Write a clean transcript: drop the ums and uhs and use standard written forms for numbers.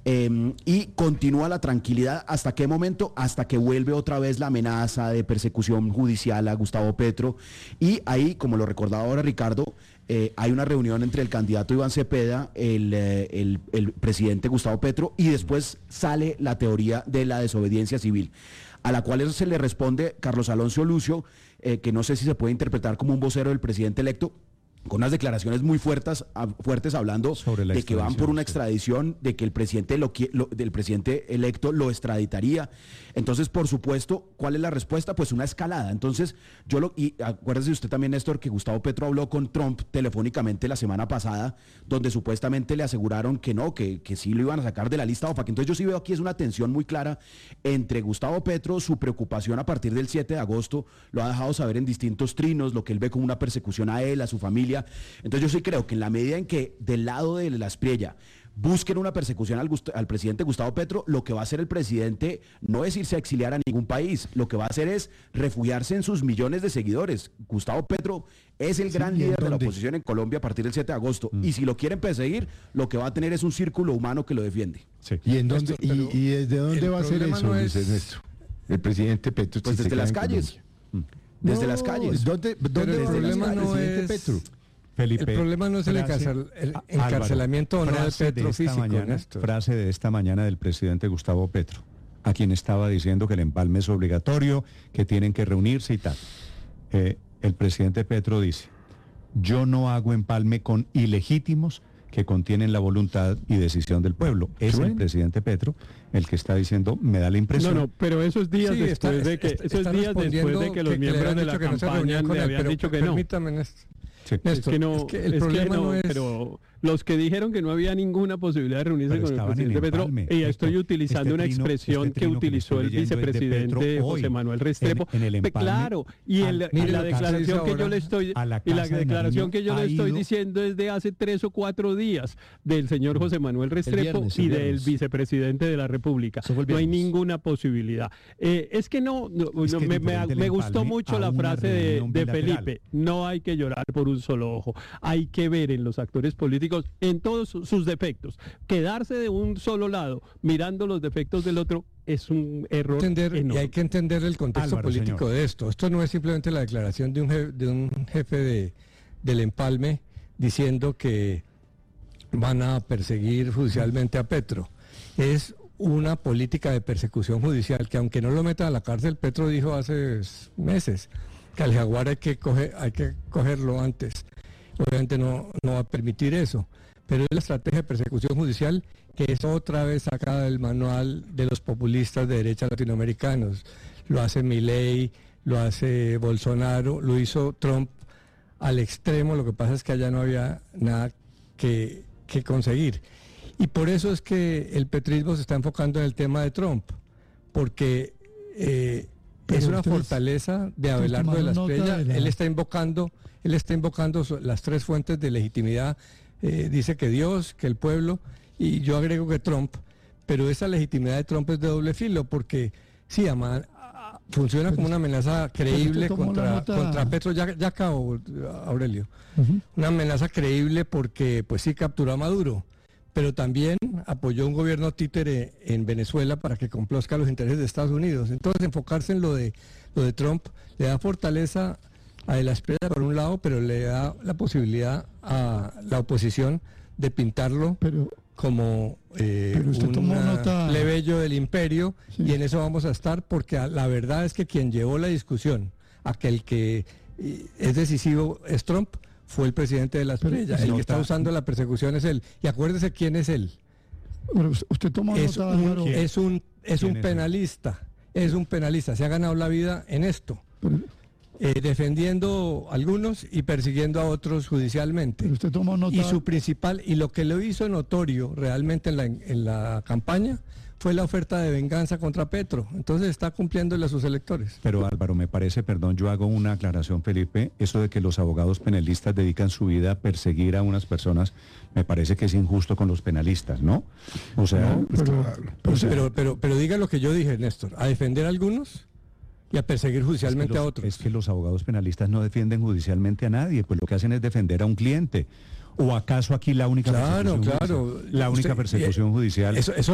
y continúa la tranquilidad. ¿Hasta qué momento? Hasta que vuelve otra vez la amenaza de persecución judicial a Gustavo Petro, y ahí, como lo recordaba ahora Ricardo, hay una reunión entre el candidato Iván Cepeda, el presidente Gustavo Petro, y después sale la teoría de la desobediencia civil, a la cual se le responde Carlos Alonso Lucio, que no sé si se puede interpretar como un vocero del presidente electo, con unas declaraciones muy fuertes hablando de que van por una extradición, de que el presidente del presidente electo lo extraditaría. Entonces, por supuesto, ¿cuál es la respuesta? Pues una escalada. Entonces, y acuérdese usted también, Néstor, que Gustavo Petro habló con Trump telefónicamente la semana pasada, donde supuestamente le aseguraron que no, que sí lo iban a sacar de la lista OFAC. Entonces yo sí veo aquí es una tensión muy clara entre Gustavo Petro, su preocupación a partir del 7 de agosto, lo ha dejado saber en distintos trinos, lo que él ve como una persecución a él, a su familia. Entonces yo sí creo que en la medida en que del lado de la Espriella busquen una persecución al presidente Gustavo Petro, lo que va a hacer el presidente no es irse a exiliar a ningún país, lo que va a hacer es refugiarse en sus millones de seguidores. Gustavo Petro es el gran líder de la oposición en Colombia a partir del 7 de agosto, y si lo quieren perseguir, lo que va a tener es un círculo humano que lo defiende. Sí. ¿Y desde dónde va a ser eso, Luis Ernesto? El presidente Petro. Pues desde las calles. Desde las calles. ¿Dónde el problema no es Petro? Felipe, el problema no es el encarcelamiento o no de Petro físico. Frase de esta mañana del presidente Gustavo Petro, a quien estaba diciendo que el empalme es obligatorio, que tienen que reunirse y tal. El presidente Petro dice: yo no hago empalme con ilegítimos que contienen la voluntad y decisión del pueblo. Es el presidente Petro el que está diciendo, me da la impresión. No, pero esos días después de que los miembros de la campaña le habían dicho que no. Permítame, Néstor. Sí. Néstor, el problema no es... Pero los que dijeron que no había ninguna posibilidad de reunirse con el presidente Petro, y estoy utilizando una expresión que utilizó el vicepresidente José Manuel Restrepo, claro, y la declaración que yo le estoy diciendo es de hace 3 o 4 días del señor José Manuel Restrepo y del vicepresidente de la República. No hay ninguna posibilidad. Es que me gustó mucho la frase de Felipe: no hay que llorar por un solo ojo, hay que ver en los actores políticos en todos sus defectos. Quedarse de un solo lado mirando los defectos del otro es un error enorme. Y hay que entender el contexto político de esto. Esto no es simplemente la declaración de un jefe del empalme diciendo que van a perseguir judicialmente a Petro. Es una política de persecución judicial que, aunque no lo metan a la cárcel, Petro dijo hace meses que al jaguar hay que cogerlo antes. Obviamente no va a permitir eso, pero es la estrategia de persecución judicial que es otra vez sacada del manual de los populistas de derecha latinoamericanos. Lo hace Milei, lo hace Bolsonaro, lo hizo Trump al extremo. Lo que pasa es que allá no había nada que conseguir. Y por eso es que el petrismo se está enfocando en el tema de Trump, porque es una fortaleza de Abelardo de la Espriella. Él está invocando las 3 fuentes de legitimidad. Dice que Dios, que el pueblo, y yo agrego que Trump, pero esa legitimidad de Trump es de doble filo, porque sí, funciona como una amenaza creíble contra Petro. Ya acabó, Aurelio. Una amenaza creíble porque pues sí capturó a Maduro, pero también apoyó un gobierno títere en Venezuela para que complazca los intereses de Estados Unidos. Entonces, enfocarse en lo de Trump le da fortaleza a De la Espriella por un lado, pero le da la posibilidad a la oposición de pintarlo como un plebeyo del imperio, y en eso vamos a estar, porque la verdad es que quien llevó la discusión a que el que es decisivo es Trump fue el presidente de la Espriella. El que está usando la persecución es él. Y acuérdese quién es él. Pero usted toma nota, es un penalista. Es un penalista. Se ha ganado la vida en esto. Defendiendo a algunos y persiguiendo a otros judicialmente. Usted toma nota. Y su principal, y lo que lo hizo notorio realmente en la campaña, fue la oferta de venganza contra Petro. Entonces está cumpliéndole a sus electores. Pero Álvaro, me parece, perdón, yo hago una aclaración, Felipe, eso de que los abogados penalistas dedican su vida a perseguir a unas personas, me parece que es injusto con los penalistas, ¿no? O sea, pero diga lo que yo dije, Néstor, a defender a algunos y a perseguir judicialmente a otros. Es que los abogados penalistas no defienden judicialmente a nadie, pues lo que hacen es defender a un cliente. ¿O acaso aquí la única persecución judicial? Eso